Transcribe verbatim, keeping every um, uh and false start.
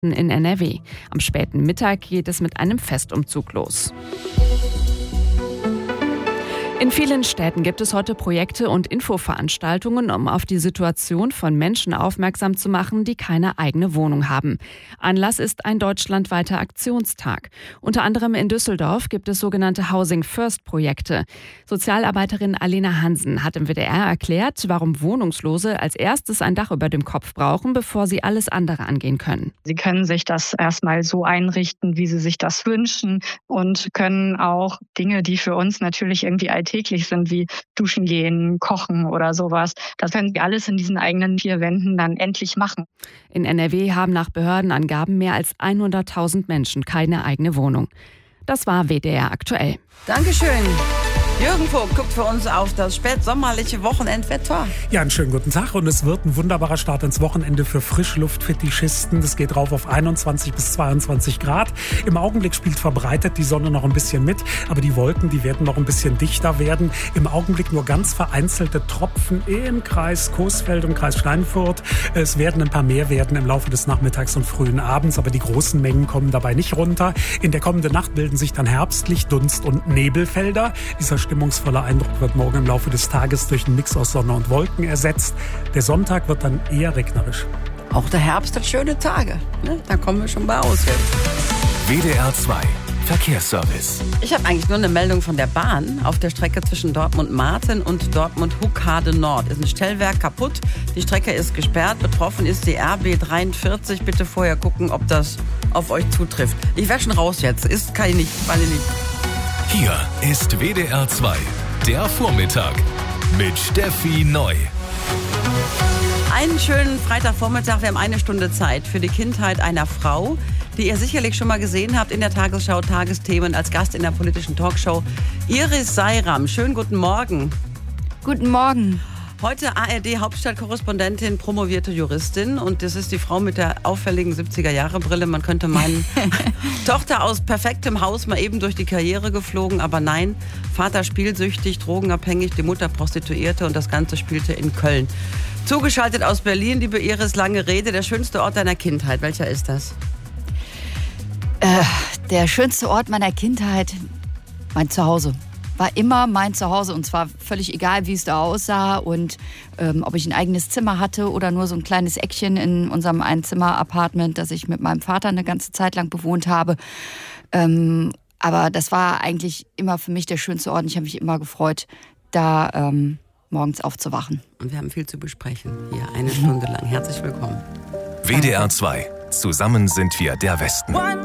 in N R W. Am späten Mittag geht es mit einem Festumzug los. In vielen Städten gibt es heute Projekte und Infoveranstaltungen, um auf die Situation von Menschen aufmerksam zu machen, die keine eigene Wohnung haben. Anlass ist ein deutschlandweiter Aktionstag. Unter anderem in Düsseldorf gibt es sogenannte Housing First Projekte. Sozialarbeiterin Alena Hansen hat im W D R erklärt, warum Wohnungslose als erstes ein Dach über dem Kopf brauchen, bevor sie alles andere angehen können. Sie können sich das erstmal so einrichten, wie sie sich das wünschen, und können auch Dinge, die für uns natürlich irgendwie alltäglich sind, wie duschen gehen, kochen oder sowas. Das können sie alles in diesen eigenen vier Wänden dann endlich machen. In N R W haben nach Behördenangaben mehr als hunderttausend Menschen keine eigene Wohnung. Das war W D R aktuell. Dankeschön. Jürgen Vogt guckt für uns auf das spätsommerliche Wochenendwetter. Ja, einen schönen guten Tag, und es wird ein wunderbarer Start ins Wochenende für Frischluftfetischisten. Das geht rauf auf einundzwanzig bis zweiundzwanzig Grad. Im Augenblick spielt verbreitet die Sonne noch ein bisschen mit, aber die Wolken, die werden noch ein bisschen dichter werden. Im Augenblick nur ganz vereinzelte Tropfen im Kreis Coesfeld und Kreis Schweinfurt. Es werden ein paar mehr werden im Laufe des Nachmittags und frühen Abends, aber die großen Mengen kommen dabei nicht runter. In der kommenden Nacht bilden sich dann herbstlich Dunst- und Nebelfelder. Dieser stimmungsvoller Eindruck wird morgen im Laufe des Tages durch einen Mix aus Sonne und Wolken ersetzt. Der Sonntag wird dann eher regnerisch. Auch der Herbst hat schöne Tage. Ne? Da kommen wir schon bei Aushilfe. W D R zwei Verkehrsservice. Ich habe eigentlich nur eine Meldung von der Bahn. Auf der Strecke zwischen Dortmund-Marten und Dortmund-Huckade Nord ist ein Stellwerk kaputt. Die Strecke ist gesperrt. Betroffen ist die R B dreiundvierzig. Bitte vorher gucken, ob das auf euch zutrifft. Ich wäre schon raus jetzt. Ist kann ich nicht, weil ich nicht. Hier ist W D R zwei, der Vormittag mit Steffi Neu. Einen schönen Freitagvormittag. Wir haben eine Stunde Zeit für die Kindheit einer Frau, die ihr sicherlich schon mal gesehen habt in der Tagesschau Tagesthemen als Gast in der politischen Talkshow. Iris Seiram, schönen guten Morgen. Guten Morgen. Heute A R D-Hauptstadtkorrespondentin, promovierte Juristin, und das ist die Frau mit der auffälligen siebziger-Jahre-Brille. Man könnte meinen, Tochter aus perfektem Haus, mal eben durch die Karriere geflogen, aber nein, Vater spielsüchtig, drogenabhängig, die Mutter Prostituierte, und das Ganze spielte in Köln. Zugeschaltet aus Berlin, liebe Iris, lange Rede, der schönste Ort deiner Kindheit, welcher ist das? Äh, der schönste Ort meiner Kindheit, mein Zuhause. War immer mein Zuhause, und zwar völlig egal, wie es da aussah und ähm, ob ich ein eigenes Zimmer hatte oder nur so ein kleines Eckchen in unserem Einzimmer-Apartment, das ich mit meinem Vater eine ganze Zeit lang bewohnt habe. Ähm, aber das war eigentlich immer für mich der schönste Ort. Ich habe mich immer gefreut, da ähm, morgens aufzuwachen. Und wir haben viel zu besprechen hier, eine Stunde lang. Herzlich willkommen. W D R zwei. Zusammen sind wir der Westen.